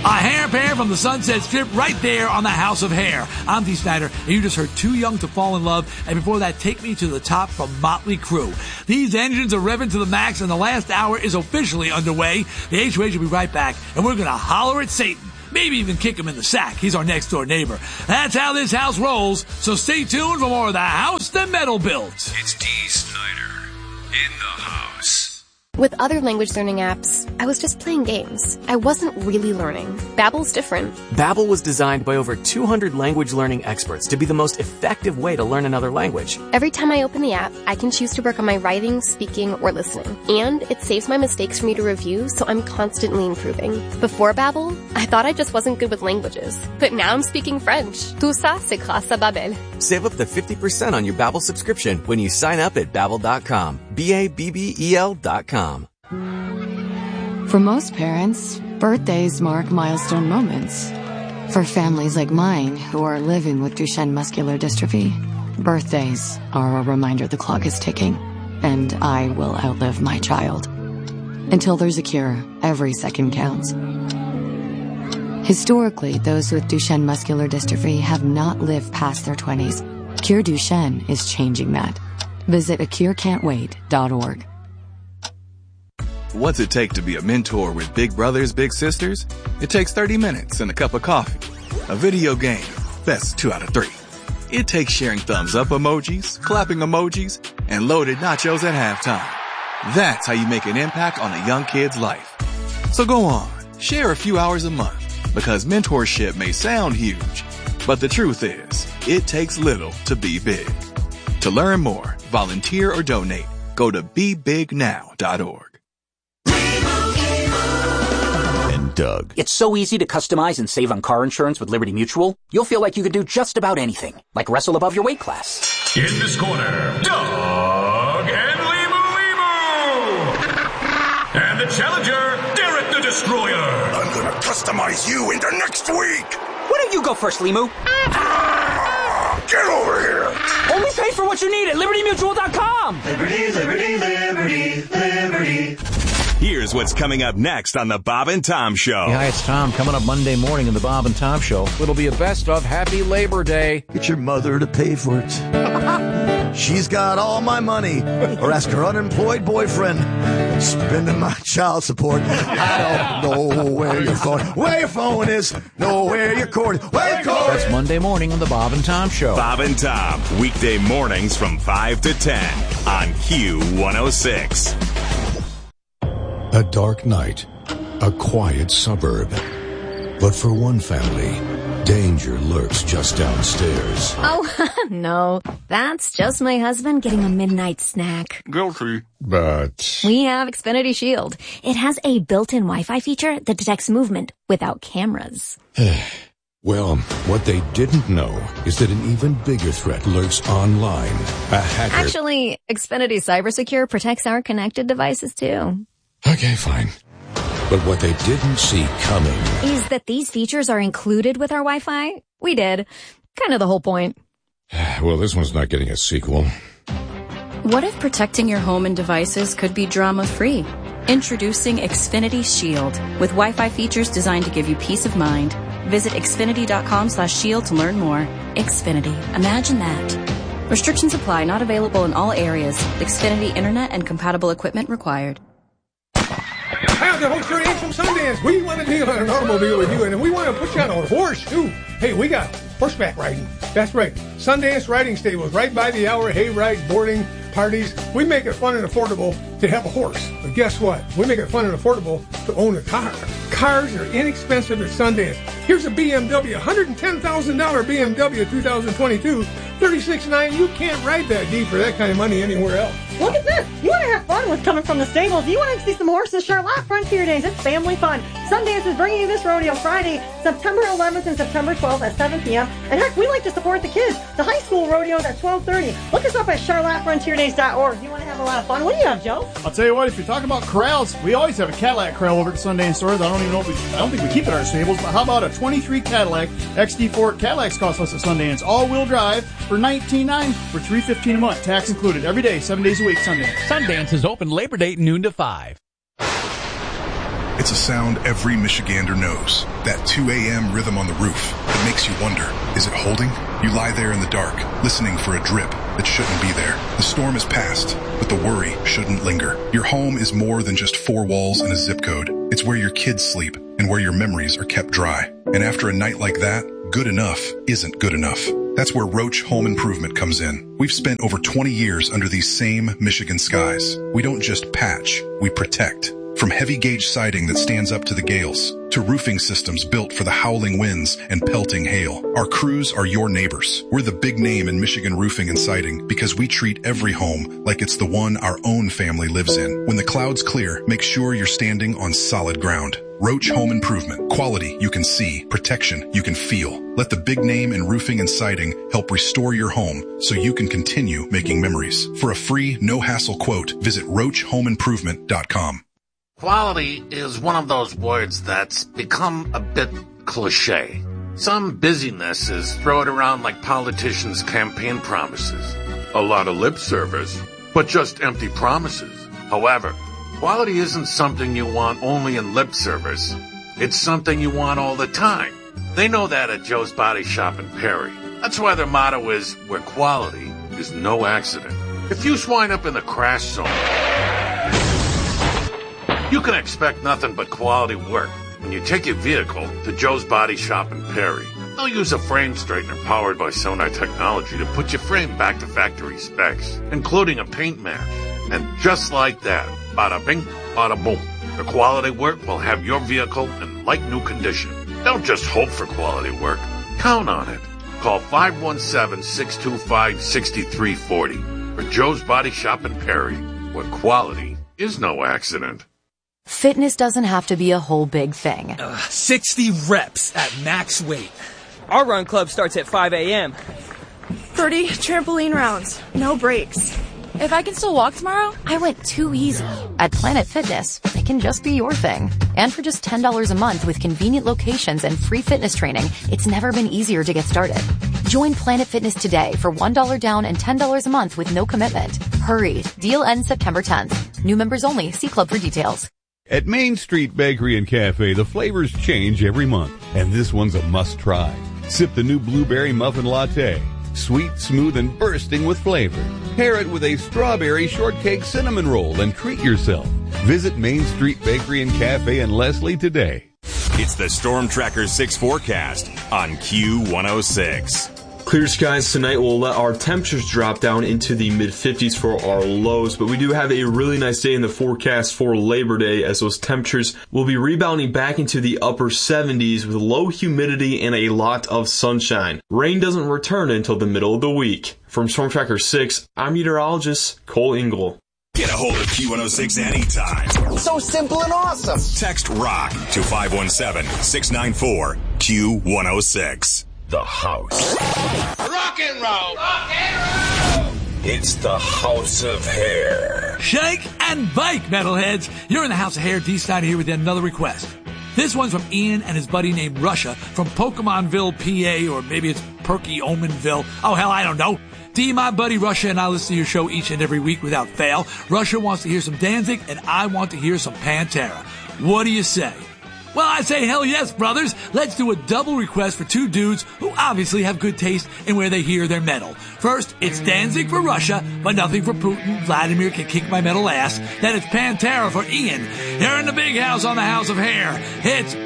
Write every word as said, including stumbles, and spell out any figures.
A hair pair from the Sunset Strip right there on the House of Hair. I'm Dee Snider, and you just heard Too Young to Fall in Love, and before that, Take Me to the Top from Motley Crue. These engines are revving to the max, and the last hour is officially underway. The H O H will be right back, and we're going to holler at Satan. Maybe even kick him in the sack. He's our next door neighbor. That's how this house rolls, so stay tuned for more of the House That Metal Built. It's Dee Snider in the house. With other language learning apps, I was just playing games. I wasn't really learning. Babbel's different. Babbel was designed by over two hundred language learning experts to be the most effective way to learn another language. Every time I open the app, I can choose to work on my writing, speaking, or listening. And it saves my mistakes for me to review, so I'm constantly improving. Before Babbel, I thought I just wasn't good with languages. But now I'm speaking French. Tout ça, c'est grâce à Babbel. Save up to fifty percent on your Babbel subscription when you sign up at Babbel dot com. B A B B E L dot com. For most parents, birthdays mark milestone moments. For families like mine who are living with Duchenne muscular dystrophy, birthdays are a reminder the clock is ticking, and I will outlive my child. Until there's a cure, every second counts. Historically, those with Duchenne muscular dystrophy have not lived past their twenties. Cure Duchenne is changing that. Visit a cure can't wait dot org. What's it take to be a mentor with big brothers, big sisters? It takes thirty minutes and a cup of coffee. A video game. Best two out of three. It takes sharing thumbs up emojis, clapping emojis, and loaded nachos at halftime. That's how you make an impact on a young kid's life. So go on, share a few hours a month, because mentorship may sound huge, but the truth is, it takes little to be big. To learn more, volunteer or donate, go to be big now dot org. Doug. It's so easy to customize and save on car insurance with Liberty Mutual. You'll feel like you could do just about anything, like wrestle above your weight class. In this corner, Doug and Limu Limu! And the challenger, Derek the Destroyer! I'm gonna customize you into next week! Why don't you go first, Limu? Ah, get over here! Only pay for what you need at Liberty Mutual dot com! Liberty, Liberty, Liberty, Liberty. Here's what's coming up next on the Bob and Tom Show. Yeah, hi, it's Tom. Coming up Monday morning in the Bob and Tom Show. It'll be a best of Happy Labor Day. Get your mother to pay for it. She's got all my money. Or ask her unemployed boyfriend. Spending my child support. I don't know where your phone, where your phone is. Know where your cord, where your cord. That's Monday morning on the Bob and Tom Show. Bob and Tom, weekday mornings from five to ten on Q one oh six. A dark night, a quiet suburb. But for one family, danger lurks just downstairs. Oh, no. That's just my husband getting a midnight snack. Guilty. But we have Xfinity Shield. It has a built-in Wi-Fi feature that detects movement without cameras. Well, what they didn't know is that an even bigger threat lurks online. A hacker. Actually, Xfinity CyberSecure protects our connected devices, too. Okay, fine. But what they didn't see coming is that these features are included with our Wi-Fi. We did. Kind of the whole point. Well, this one's not getting a sequel. What if protecting your home and devices could be drama-free? Introducing Xfinity Shield with Wi-Fi features designed to give you peace of mind. Visit Xfinity dot com slash shield to learn more. Xfinity. Imagine that. Restrictions apply. Not available in all areas. Xfinity Internet and compatible equipment required. Hi, the host Ernie from Sundance. We want to deal on an automobile with you, and we want to put you on a horse, too. Hey, we got horseback riding. That's right. Sundance Riding Stables, right by the hour, hay rides, boarding, parties. We make it fun and affordable to have a horse. But guess what? We make it fun and affordable to own a car. Cars are inexpensive at Sundance. Here's a B M W, one hundred ten thousand dollars B M W two thousand twenty-two, thirty-six nine. You can't ride that deep for that kind of money anywhere else. Look at this. You want to have fun with coming from the stables. You want to see some horses. Charlotte Frontier Days. It's family fun. Sundance is bringing you this rodeo Friday, September eleventh and September twelfth at seven p.m. And heck, we like to support the kids. The high school rodeo is at twelve thirty. Look us up at charlotte frontier days dot org. You want to have a lot of fun. What do you have, Joe? I'll tell you what, if you're talking about corrals, we always have a Cadillac corral over at Sundance stores. I don't even know if we, I don't think we keep it at our stables, but how about a twenty-three Cadillac X D four? Cadillacs cost us at Sundance. All-wheel drive for nineteen nine dollars for three hundred fifteen dollars a month. Tax included. Every day, seven days a week, Sundance. Sundance is open Labor Day noon to five. It's a sound every Michigander knows. That two a.m. rhythm on the roof that makes you wonder, is it holding? You lie there in the dark, listening for a drip that shouldn't be there. The storm is past, but the worry shouldn't linger. Your home is more than just four walls and a zip code. It's where your kids sleep and where your memories are kept dry. And after a night like that, good enough isn't good enough. That's where Roach Home Improvement comes in. We've spent over twenty years under these same Michigan skies. We don't just patch, we protect. From heavy gauge siding that stands up to the gales, to roofing systems built for the howling winds and pelting hail. Our crews are your neighbors. We're the big name in Michigan roofing and siding because we treat every home like it's the one our own family lives in. When the clouds clear, make sure you're standing on solid ground. Roach Home Improvement. Quality you can see. Protection you can feel. Let the big name in roofing and siding help restore your home so you can continue making memories. For a free, no-hassle quote, visit roach home improvement dot com. Quality is one of those words that's become a bit cliche. Some busyness is thrown around like politicians' campaign promises. A lot of lip service, but just empty promises. However, quality isn't something you want only in lip service. It's something you want all the time. They know that at Joe's Body Shop in Perry. That's why their motto is, where quality is no accident. If you wind up in the crash zone, you can expect nothing but quality work when you take your vehicle to Joe's Body Shop in Perry. They'll use a frame straightener powered by Sonar technology to put your frame back to factory specs, including a paint match. And just like that, bada bing, bada boom, the quality work will have your vehicle in like new condition. Don't just hope for quality work. Count on it. Call five one seven, six two five, six three four zero for Joe's Body Shop in Perry, where quality is no accident. Fitness doesn't have to be a whole big thing. Uh, sixty reps at max weight. Our run club starts at five a.m. thirty trampoline rounds, no breaks. If I can still walk tomorrow? I went too easy. At Planet Fitness, it can just be your thing. And for just ten dollars a month with convenient locations and free fitness training, it's never been easier to get started. Join Planet Fitness today for one dollar down and ten dollars a month with no commitment. Hurry. Deal ends September tenth. New members only. See club for details. At Main Street Bakery and Cafe, the flavors change every month, and this one's a must-try. Sip the new blueberry muffin latte. Sweet, smooth, and bursting with flavor. Pair it with a strawberry shortcake cinnamon roll and treat yourself. Visit Main Street Bakery and Cafe in Leslie today. It's the Storm Tracker six forecast on Q one oh six. Clear skies tonight will let our temperatures drop down into the mid fifties for our lows, but we do have a really nice day in the forecast for Labor Day as those temperatures will be rebounding back into the upper seventies with low humidity and a lot of sunshine. Rain doesn't return until the middle of the week. From Storm Tracker six, I'm meteorologist Cole Ingle. Get a hold of Q one oh six anytime. So simple and awesome. Text ROCK to five one seven, six nine four, Q one oh six. The House. Rock and roll! Rock and roll! It's the House of Hair. Shake and bake, metalheads. You're in the House of Hair. D. Snyder here with another request. This one's from Ian and his buddy named Russia from Pokemonville, P A, or maybe it's Perky Omenville. Oh, hell, I don't know. D, my buddy Russia and I listen to your show each and every week without fail. Russia wants to hear some Danzig, and I want to hear some Pantera. What do you say? Well, I say hell yes, brothers. Let's do a double request for two dudes who obviously have good taste in where they hear their metal. First, it's Danzig for Russia, but nothing for Putin. Vladimir can kick my metal ass. Then it's Pantera for Ian. Here in the big house on the House of Hair. It's